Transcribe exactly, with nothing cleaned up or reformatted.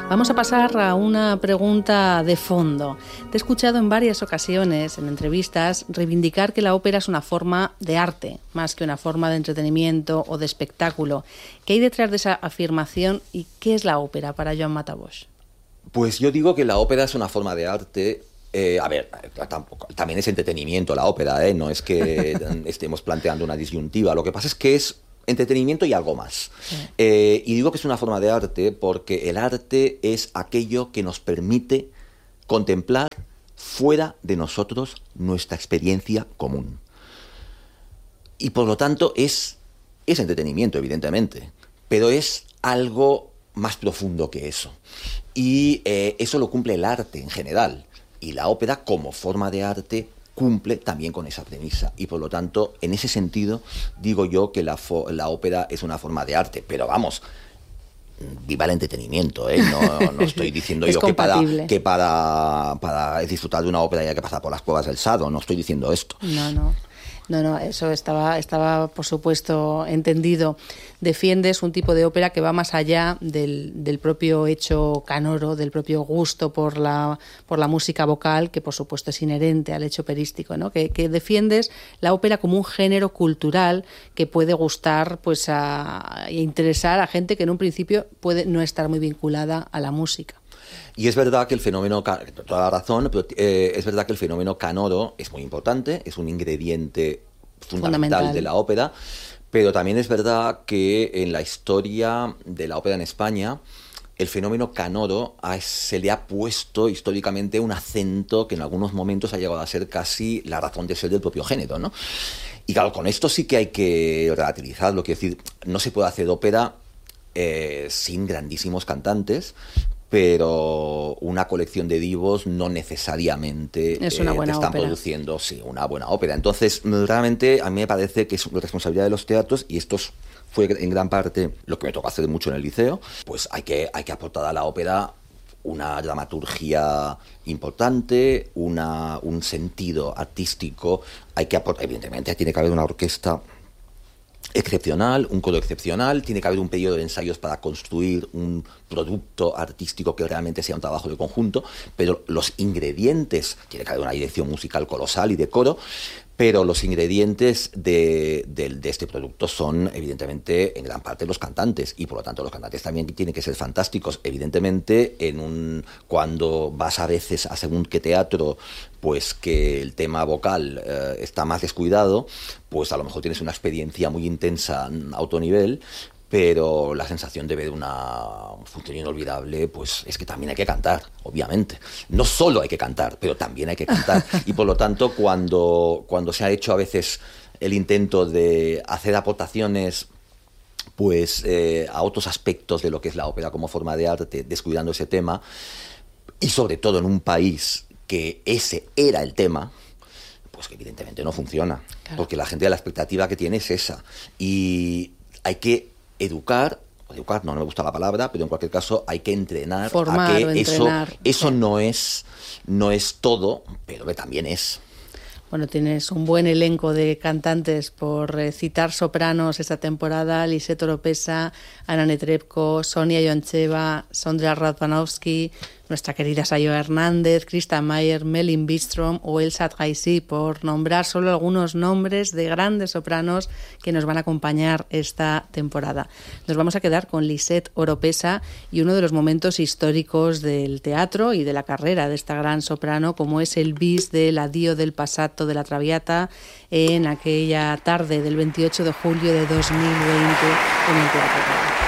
Vamos a pasar a una pregunta de fondo. Te he escuchado en varias ocasiones, en entrevistas, reivindicar que la ópera es una forma de arte, más que una forma de entretenimiento o de espectáculo. ¿Qué hay detrás de esa afirmación y qué es la ópera para Joan Matabós? Pues yo digo que la ópera es una forma de arte. Eh, a ver, tampoco, también es entretenimiento la ópera, ¿eh? No es que estemos planteando una disyuntiva. Lo que pasa es que es entretenimiento y algo más. Sí. Eh, y digo que es una forma de arte porque el arte es aquello que nos permite contemplar fuera de nosotros nuestra experiencia común. Y por lo tanto es, es entretenimiento, evidentemente, pero es algo más profundo que eso. Y eh, eso lo cumple el arte en general. Y la ópera, como forma de arte, cumple también con esa premisa. Y por lo tanto, en ese sentido, digo yo que la, la ópera es una forma de arte. Pero vamos, viva el entretenimiento, ¿eh? No, no estoy diciendo yo que, para, que para, para disfrutar de una ópera haya que pasar por las cuevas del Sado. No estoy diciendo esto. No, no. No, no, eso estaba, estaba por supuesto entendido. Defiendes un tipo de ópera que va más allá del, del propio hecho canoro, del propio gusto por la, por la música vocal, que por supuesto es inherente al hecho operístico, ¿no? Que, que defiendes la ópera como un género cultural que puede gustar, pues, a, a interesar a gente que en un principio puede no estar muy vinculada a la música. Y es verdad que el fenómeno, toda la razón, pero eh, es verdad que el fenómeno canoro es muy importante, es un ingrediente fundamental, fundamental de la ópera, pero también es verdad que en la historia de la ópera en España, el fenómeno canoro ha, se le ha puesto históricamente un acento que en algunos momentos ha llegado a ser casi la razón de ser del propio género, ¿no? Y claro, con esto sí que hay que relativizarlo, quiero decir, no se puede hacer ópera eh, sin grandísimos cantantes, pero una colección de divos no necesariamente es una buena eh, te están ópera. produciendo sí, una buena ópera. Entonces, realmente a mí me parece que es responsabilidad de los teatros, y esto fue en gran parte lo que me tocó hacer mucho en el liceo, pues hay que, hay que aportar a la ópera una dramaturgia importante, una, un sentido artístico, hay que aportar, evidentemente tiene que haber una orquesta excepcional, un coro excepcional, tiene que haber un periodo de ensayos para construir un producto artístico que realmente sea un trabajo de conjunto, pero los ingredientes, tiene que haber una dirección musical colosal y de coro, pero los ingredientes de, de, de este producto son evidentemente en gran parte los cantantes, y por lo tanto los cantantes también tienen que ser fantásticos. Evidentemente, en un cuando vas a veces a según qué teatro, pues que el tema vocal eh, está más descuidado, pues a lo mejor tienes una experiencia muy intensa a alto nivel, pero la sensación de ver una función inolvidable, pues es que también hay que cantar, obviamente. No solo hay que cantar, pero también hay que cantar. Y por lo tanto, cuando, cuando se ha hecho a veces el intento de hacer aportaciones pues eh, a otros aspectos de lo que es la ópera como forma de arte, descuidando ese tema, y sobre todo en un país que ese era el tema, pues que evidentemente no funciona. Claro. Porque la gente, la expectativa que tiene es esa. Y hay que educar, educar no, no me gusta la palabra, pero en cualquier caso hay que entrenar Formar a que o eso, entrenar, eso sí. no es, no es todo, pero que también es. Bueno, tienes un buen elenco de cantantes, por eh, citar sopranos esta temporada: Lisette Oropesa, Ana Netrebko, Sonia Ioncheva, Sondra Radvanovsky, nuestra querida Sayo Hernández, Krista Mayer, Melin Bistrom o Elsa Traisi, por nombrar solo algunos nombres de grandes sopranos que nos van a acompañar esta temporada. Nos vamos a quedar con Lisette Oropesa y uno de los momentos históricos del teatro y de la carrera de esta gran soprano, como es el bis del Addio del Passato de la Traviata en aquella tarde del veintiocho de julio de dos mil veinte en el Teatro Real.